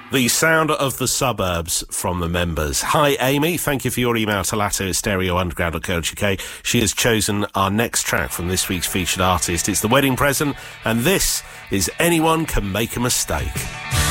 The sound of the suburbs from the members. Hi, Amy. Thank you for your email to latte@stereounderground.co.uk. She has chosen our next track from this week's featured artist. It's The Wedding Present, and this is Anyone Can Make a Mistake.